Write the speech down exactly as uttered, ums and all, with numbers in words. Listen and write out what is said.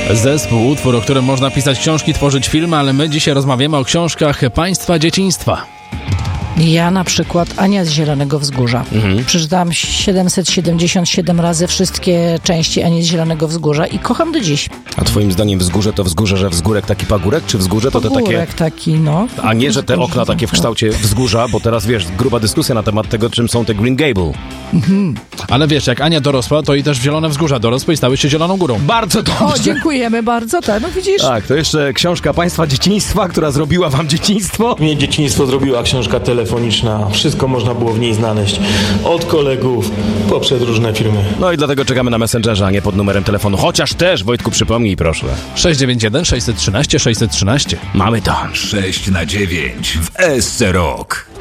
Zespół, utwór, o którym można pisać książki, tworzyć filmy, ale my dzisiaj rozmawiamy o książkach państwa dzieciństwa. Ja na przykład Ania z Zielonego Wzgórza. Mhm. Przeczytałam siedemset siedemdziesiąt siedem razy wszystkie części Ani z Zielonego Wzgórza i kocham do dziś. A twoim zdaniem wzgórze to wzgórze, że wzgórek taki pagórek, czy wzgórze to te takie... Pagórek taki, no. A nie, że te okna takie w kształcie wzgórza, bo teraz wiesz, gruba dyskusja na temat tego, czym są te Green Gable. Mhm. Ale wiesz, jak Ania dorosła, to i też Zielone Wzgórza dorosły i stały się Zieloną Górą. Bardzo dobrze. O, dziękujemy bardzo, tak, no widzisz. Tak, to jeszcze książka państwa dzieciństwa, która zrobiła wam dzieciństwo. Mnie dzieciństwo zrobiła książka telefoniczna. Wszystko można było w niej znaleźć. Od kolegów, poprzez różne firmy. No i dlatego czekamy na Messengerze, a nie pod numerem telefonu. Chociaż też, Wojtku, przypomnij proszę. sześć dziewięć jeden sześć jeden trzy sześć jeden trzy. Mamy to. sześć na dziewięć w S C Rock.